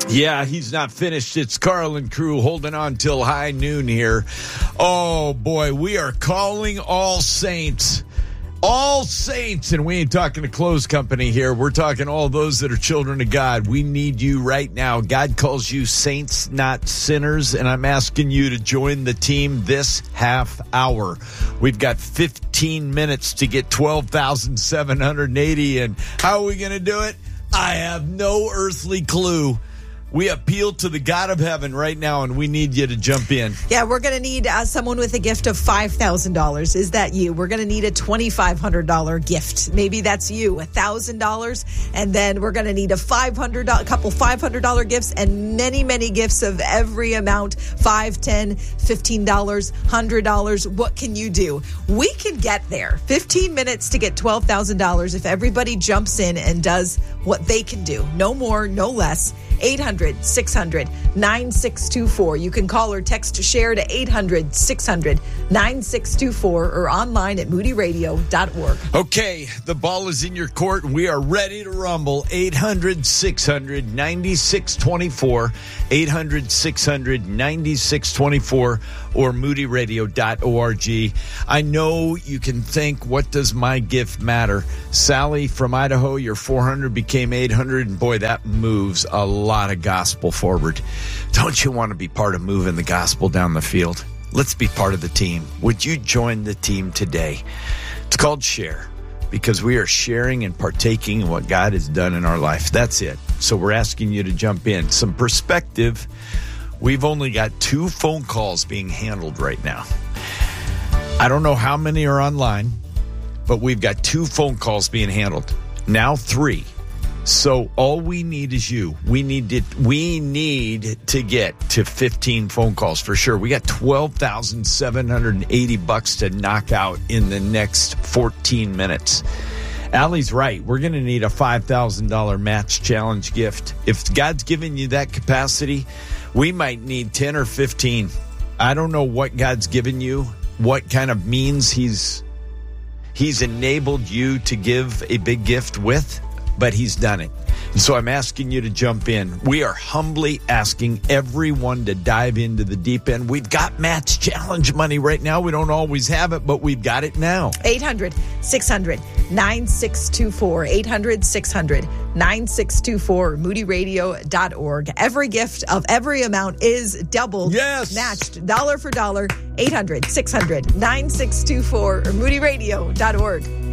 Yeah, he's not finished. It's Carlin Crew holding on till high noon here. Oh, boy, we are calling all saints. All saints, and we ain't talking to clothes company here. We're talking all those that are children of God. We need you right now. God calls you saints, not sinners, and I'm asking you to join the team this half hour. We've got 15 minutes to get 12,780, and how are we going to do it? I have no earthly clue. We appeal to the God of heaven right now, and we need you to jump in. Yeah, we're going to need someone with a gift of $5,000. Is that you? We're going to need a $2,500 gift. Maybe that's you, $1,000. And then we're going to need a couple $500 gifts and many, many gifts of every amount, $5, $10, $15, $100. What can you do? We can get there. 15 minutes to get $12,000 if everybody jumps in and does what they can do. No more, no less. 800-600-9624. You can call or text share to 800-600-9624 or online at moodyradio.org. Okay, the ball is in your court and we are ready to rumble. 800-600-9624. 800-600-9624 or moodyradio.org. I know you can think, what does my gift matter? Sally from Idaho, your 400 became 800, and boy, that moves a lot of gospel forward. Don't you want to be part of moving the gospel down the field? Let's be part of the team. Would you join the team today? It's called Share, because we are sharing and partaking in what God has done in our life. That's it. So we're asking you to jump in. Some perspective. We've only got 2 phone calls being handled right now. I don't know how many are online, but we've got 2 phone calls being handled. Now 3. So all we need is you. We need to get to 15 phone calls for sure. We got $12,780 to knock out in the next 14 minutes. Allie's right. We're going to need a $5,000 match challenge gift. If God's given you that capacity, we might need 10 or 15. I don't know what God's given you, what kind of means He's enabled you to give a big gift with, but He's done it. And so I'm asking you to jump in. We are humbly asking everyone to dive into the deep end. We've got Match Challenge money right now. We don't always have it, but we've got it now. 800-600-9624. 800-600-9624. moodyradio.org. Every gift of every amount is doubled. Yes. Matched dollar for dollar. 800-600-9624 or moodyradio.org.